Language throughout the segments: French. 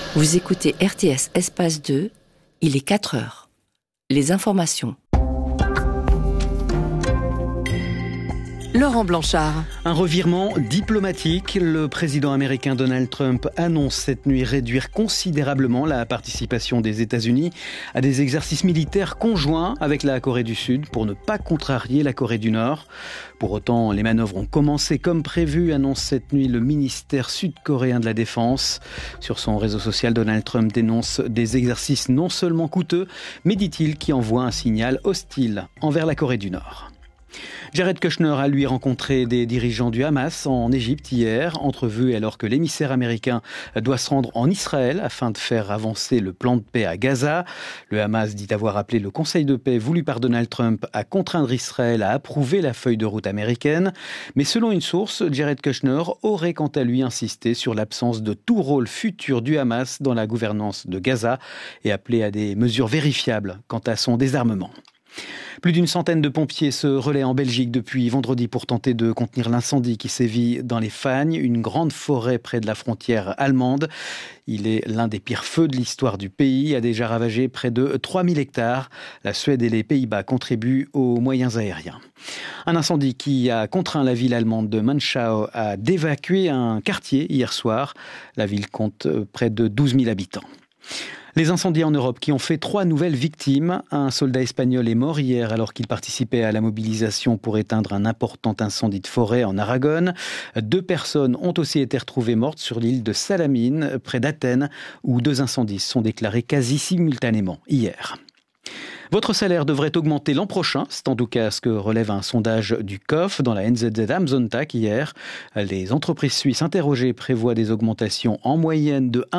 Vous écoutez RTS Espace 2, il est 4 heures. Les informations. Laurent Blanchard. Un revirement diplomatique. Le président américain Donald Trump annonce cette nuit réduire considérablement la participation des États-Unis à des exercices militaires conjoints avec la Corée du Sud pour ne pas contrarier la Corée du Nord. Pour autant, les manœuvres ont commencé comme prévu, annonce cette nuit le ministère sud-coréen de la Défense. Sur son réseau social, Donald Trump dénonce des exercices non seulement coûteux, mais dit-il qui envoient un signal hostile envers la Corée du Nord. Jared Kushner a lui rencontré des dirigeants du Hamas en Égypte hier, entrevue alors que l'émissaire américain doit se rendre en Israël afin de faire avancer le plan de paix à Gaza. Le Hamas dit avoir appelé le Conseil de paix voulu par Donald Trump à contraindre Israël à approuver la feuille de route américaine. Mais selon une source, Jared Kushner aurait quant à lui insisté sur l'absence de tout rôle futur du Hamas dans la gouvernance de Gaza et appelé à des mesures vérifiables quant à son désarmement. Plus d'une centaine de pompiers se relaient en Belgique depuis vendredi pour tenter de contenir l'incendie qui sévit dans les Fagnes, une grande forêt près de la frontière allemande. Il est l'un des pires feux de l'histoire du pays, a déjà ravagé près de 3000 hectares. La Suède et les Pays-Bas contribuent aux moyens aériens. Un incendie qui a contraint la ville allemande de Manschau à d'évacuer un quartier hier soir. La ville compte près de 12 000 habitants. Les incendies en Europe qui ont fait 3 nouvelles victimes. Un soldat espagnol est mort hier alors qu'il participait à la mobilisation pour éteindre un important incendie de forêt en Aragon. 2 personnes ont aussi été retrouvées mortes sur l'île de Salamine, près d'Athènes, où 2 incendies se sont déclarés quasi simultanément hier. Votre salaire devrait augmenter l'an prochain, c'est en tout cas ce que relève un sondage du COF dans la NZZ am Sonntag hier. Les entreprises suisses interrogées prévoient des augmentations en moyenne de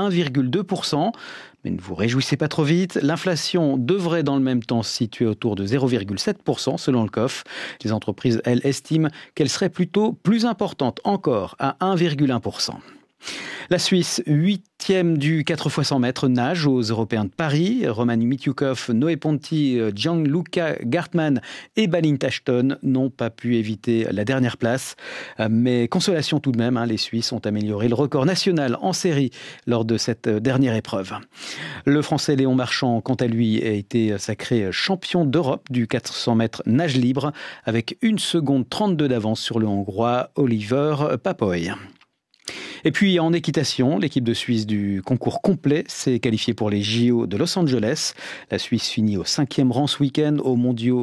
1,2%. Mais ne vous réjouissez pas trop vite, l'inflation devrait dans le même temps se situer autour de 0,7% selon le COF. Les entreprises, elles, estiment qu'elle serait plutôt plus importante encore, à 1,1%. La Suisse, 8e du 4x100 mètres nage aux Européens de Paris. Romani Mityukov, Noé Ponti, Gianluca Gartmann et Balint Ashton n'ont pas pu éviter la dernière place. Mais consolation tout de même, les Suisses ont amélioré le record national en série lors de cette dernière épreuve. Le Français Léon Marchand, quant à lui, a été sacré champion d'Europe du 400 mètres nage libre avec 1 seconde 32 d'avance sur le Hongrois Oliver Papoy. Et puis en équitation, l'équipe de Suisse du concours complet s'est qualifiée pour les JO de Los Angeles. La Suisse finit au 5e rang ce week-end aux mondiaux